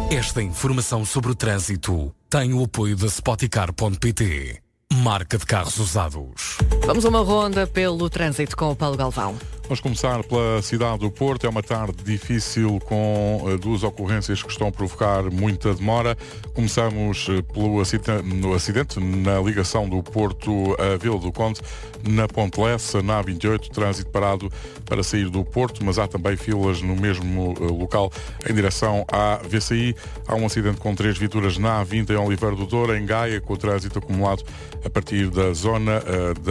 Esta informação sobre o trânsito tem o apoio da Spoticar.pt, marca de carros usados. Vamos a uma ronda pelo trânsito com o Paulo Galvão. Vamos começar pela cidade do Porto. É uma tarde difícil com duas ocorrências que estão a provocar muita demora. Começamos pelo acidente na ligação do Porto a Vila do Conde, na Ponte Lessa, na A28, trânsito parado para sair do Porto, mas há também filas no mesmo local em direção à VCI. Há um acidente com 3 viaturas na A20 em Oliveira do Douro, em Gaia, com o trânsito acumulado a partir da zona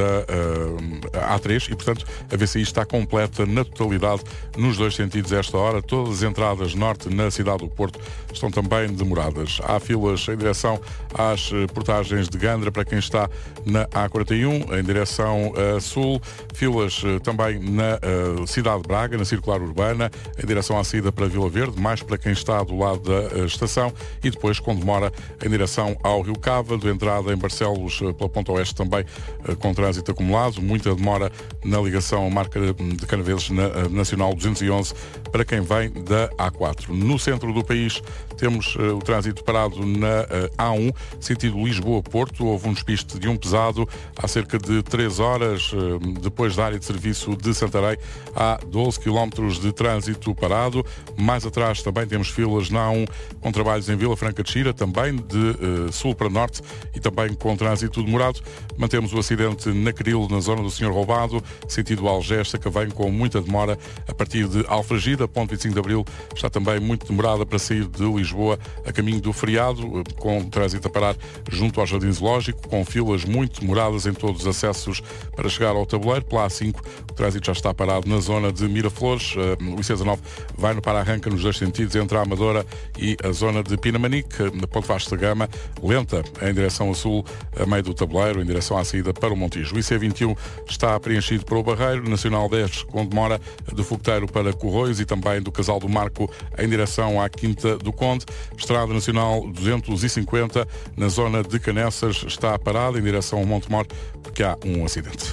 da A3 e, portanto, a VCI está completa na totalidade nos 2 sentidos esta hora. Todas as entradas norte na cidade do Porto estão também demoradas. Há filas em direção às portagens de Gandra para quem está na A41, em direção a sul. Filas também na cidade de Braga, na circular urbana, em direção à saída para Vila Verde, mais para quem está do lado da estação, e depois com demora em direção ao Rio Cávado, entrada em Barcelos pela Ponta Oeste também com trânsito acumulado, muita demora na ligação Marca de Canaveses na Nacional 211 para quem vem da A4. No centro do país temos o trânsito parado na A1, sentido Lisboa-Porto. Houve um despiste de um pesado há cerca de 3 horas, depois da área de serviço de Santarém. Há 12 km de trânsito parado. Mais atrás também temos filas na A1 com trabalhos em Vila Franca de Xira, também de sul para norte e também com trânsito demorado. Mantemos o acidente na Cril, na zona do Senhor Roubado, sentido Algés, Sacavém, com muita demora a partir de Alfragida. Ponte 25 de Abril está também muito demorada para sair de Lisboa a caminho do feriado, com trânsito a parar junto ao Jardim Zoológico, com filas muito demoradas em todos os acessos para chegar ao tabuleiro. Pela A5, o trânsito já está parado na zona de Miraflores. O IC19 vai no para-arranca nos 2 sentidos entre a Amadora e a zona de Pinamanique. Na Ponte Vasco da Gama, lenta em direção a sul, a meio do tabuleiro, em direção à saída para o Montijo. O IC21 está preenchido para o Barreiro, Nacional 10 com demora do Fogoteiro para Corroios e também do Casal do Marco em direção à Quinta do Conde. Estrada Nacional 250 na zona de Canessas está parada em direção ao Montemor porque há um acidente.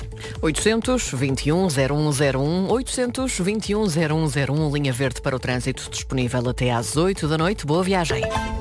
821-0101, 821-0101, linha verde para o trânsito, disponível até às 8 da noite. Boa viagem.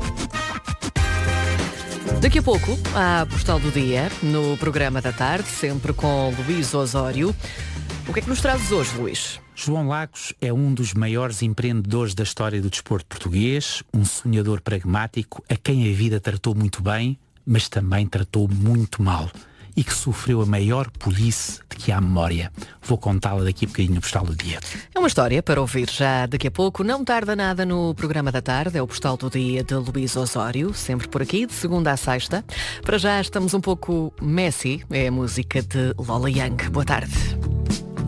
Daqui a pouco, a postal do dia, no programa da tarde, sempre com Luís Osório. O que é que nos trazes hoje, Luís? João Lagos é um dos maiores empreendedores da história do desporto português, um sonhador pragmático a quem a vida tratou muito bem, mas também tratou muito mal e que sofreu a maior police de que há memória. Vou contá-la daqui a bocadinho no Postal do Dia. É uma história para ouvir já daqui a pouco. Não tarda nada no programa da tarde. É o Postal do Dia de Luís Osório, sempre por aqui, de segunda à sexta. Para já estamos um pouco Messi, é a música de Lola Young. Boa tarde.